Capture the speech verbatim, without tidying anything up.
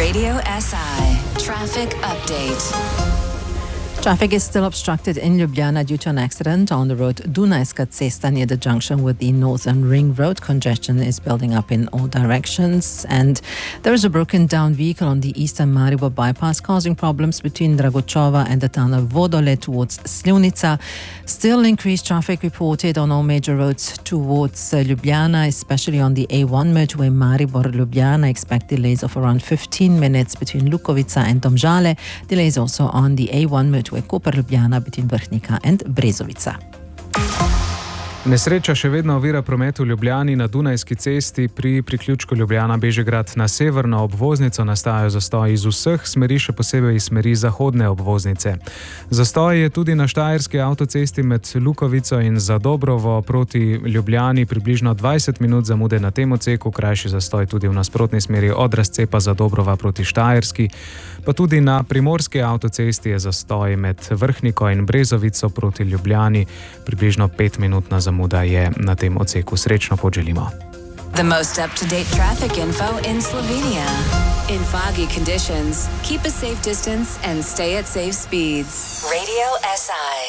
Radio S I Traffic Update. Traffic is still obstructed in Ljubljana due to an accident on the road Dunajska cesta near the junction with the Northern Ring Road. Congestion is building up in all directions, and there is a broken down vehicle on the eastern Maribor bypass causing problems between Dragočova and the tunnel Vodole towards Slivnica. Still increased traffic reported on all major roads towards uh, Ljubljana, especially on the A one motorway Maribor-Ljubljana. Expect delays of around fifteen minutes between Lukovica and Domžale. Delays also on the A one motorway Koper-Ljubljana between Vrhnika and Brezovica. Nesreča še vedno ovira promet v Ljubljani na Dunajski cesti. Pri priključku Ljubljana-Bežigrad na severno obvoznico nastajajo zastoji iz vseh smeri, še posebej iz smeri zahodne obvoznice. Zastoj je tudi na štajerski avtocesti med Lukovico in Zadobrovo proti Ljubljani, približno dvajset minut zamude na tem odseku, krajši zastoj tudi v nasprotni smeri od razcepa Zadobrova proti Štajerski. Pa tudi na primorski avtocesti je zastoj med Vrhniko in Brezovico proti Ljubljani, približno pet minut na zamuda je na tem odseku. Srečno pot želimo. The most up-to-date traffic info in Slovenia. In foggy conditions, keep a safe distance and stay at safe speeds. Radio S I.